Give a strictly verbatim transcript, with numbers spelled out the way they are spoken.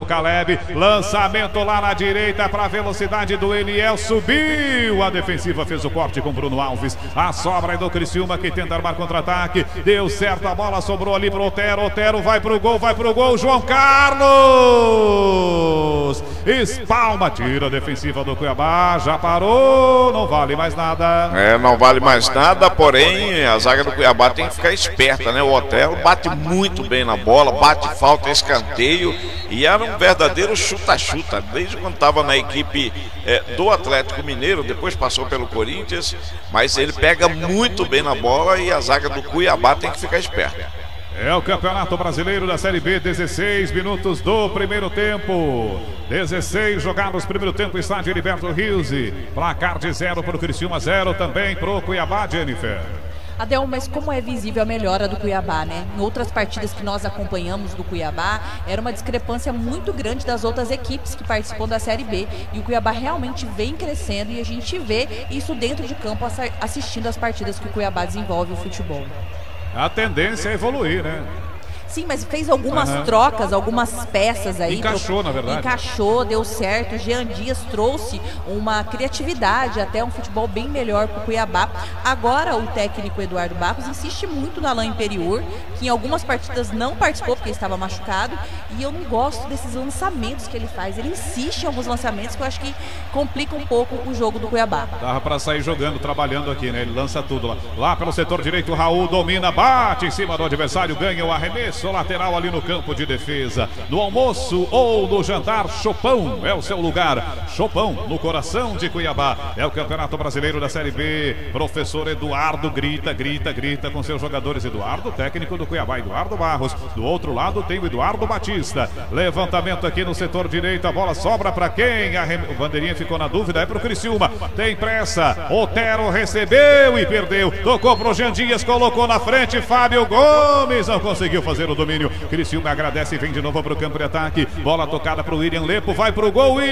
Caleb, lançamento lá na direita para a velocidade do Eliel, subiu, a defensiva fez o corte com Bruno Alves, a sobra é do Criciúma que tenta armar contra-ataque, deu certo, a bola sobrou ali pro Otero, Otero vai pro gol, vai pro gol, João Carlos, espalma, tira a defensiva do Cuiabá, já parou, não vale mais nada. É, não vale mais nada, porém a zaga do Cuiabá tem que ficar esperta, né? O Otero bate muito bem na bola, bate falta, escanteio, e era um verdadeiro chuta-chuta, desde quando estava na equipe é, do Atlético Mineiro, depois passou pelo Corinthians, mas ele pega muito bem na bola e a zaga do Cuiabá tem que ficar esperta. É o Campeonato Brasileiro da Série B, dezesseis minutos do primeiro tempo. dezesseis jogados primeiro tempo, estádio Heriberto Rios. Placar de zero para o Criciúma, zero também para o Cuiabá, Jennifer. Adel, mas como é visível a melhora do Cuiabá, né? Em outras partidas que nós acompanhamos do Cuiabá, era uma discrepância muito grande das outras equipes que participam da Série B. E o Cuiabá realmente vem crescendo e a gente vê isso dentro de campo assistindo as partidas que o Cuiabá desenvolve o futebol. A tendência é evoluir, né? Sim, mas fez algumas uhum. trocas, algumas peças aí. Encaixou, pro... na verdade. Encaixou, deu certo. O Jean Dias trouxe uma criatividade, até um futebol bem melhor para o Cuiabá. Agora o técnico Eduardo Barros insiste muito na lã inferior, que em algumas partidas não participou porque estava machucado. E eu não gosto desses lançamentos que ele faz. Ele insiste em alguns lançamentos que eu acho que complica um pouco o jogo do Cuiabá. Dava para sair jogando, trabalhando aqui, né? Ele lança tudo lá. Lá pelo setor direito, o Raul domina, bate em cima do adversário, ganha o arremesso. Lateral ali no campo de defesa. No almoço ou no jantar, Chopão é o seu lugar. Chopão no coração de Cuiabá. É o Campeonato Brasileiro da Série B. Professor Eduardo grita, grita, grita com seus jogadores. Eduardo, técnico do Cuiabá, Eduardo Barros. Do outro lado tem o Eduardo Batista. Levantamento aqui no setor direito. A bola sobra para quem? A rem... O bandeirinha ficou na dúvida. É pro Criciúma. Tem pressa. Otero recebeu e perdeu. Tocou pro Jean Dias, colocou na frente. Fábio Gomes não conseguiu fazer o domínio. Criciúma agradece e vem de novo para o campo de ataque. Bola tocada para o William Lepo, vai para o gol.